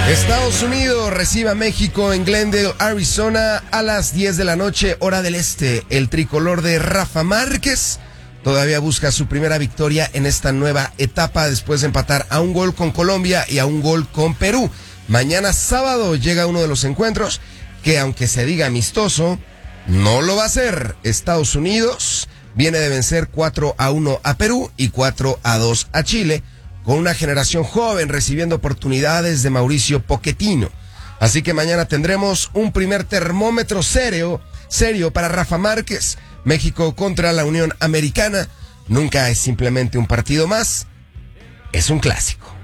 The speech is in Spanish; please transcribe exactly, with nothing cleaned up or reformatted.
Estados Unidos recibe a México en Glendale, Arizona, a las diez de la noche, hora del este. El tricolor de Rafa Márquez todavía busca su primera victoria en esta nueva etapa después de empatar a un gol con Colombia y a un gol con Perú. Mañana sábado llega uno de los encuentros que, aunque se diga amistoso, no lo va a ser. Estados Unidos viene de vencer cuatro a uno a Perú y cuatro a dos a Chile, con una generación joven recibiendo oportunidades de Mauricio Pochettino. Así que mañana tendremos un primer termómetro serio, serio para Rafa Márquez. México contra la Unión Americana. Nunca es simplemente un partido más, es un clásico.